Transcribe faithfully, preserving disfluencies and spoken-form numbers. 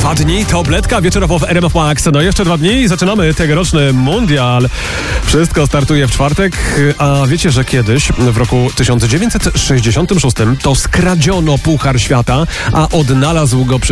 Dwa dni, tabletka wieczorowo w R M F Max. No jeszcze dwa dni i zaczynamy tegoroczny mundial. Wszystko startuje w czwartek, a wiecie, że kiedyś, w roku tysiąc dziewięćset sześćdziesiątym szóstym, to skradziono Puchar Świata, a odnalazł go przy